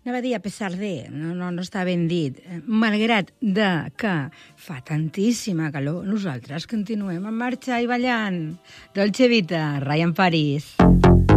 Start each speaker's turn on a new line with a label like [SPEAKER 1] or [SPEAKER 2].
[SPEAKER 1] Anava a dir a pesar de, no està ben dit, malgrat de que fa tantíssima calor, nosaltres continuem en marxa i ballant. Dolce Vita, Ryan Paris.